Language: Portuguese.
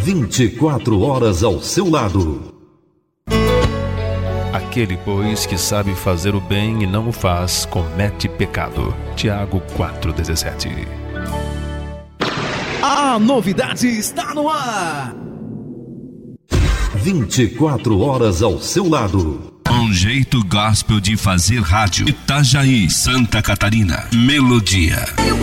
24 horas ao seu lado. Aquele, pois, que sabe fazer o bem e não o faz, comete pecado. Tiago 4,17. A novidade está no ar. 24 horas ao seu lado. Um jeito gospel de fazer rádio. Itajaí, Santa Catarina. Melodia.